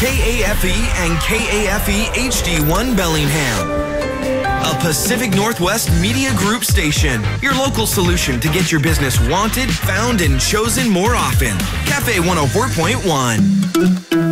KAFE and KAFE HD1 Bellingham. A Pacific Northwest Media Group station. Your local solution to get your business wanted, found, and chosen more often. Cafe 104.1.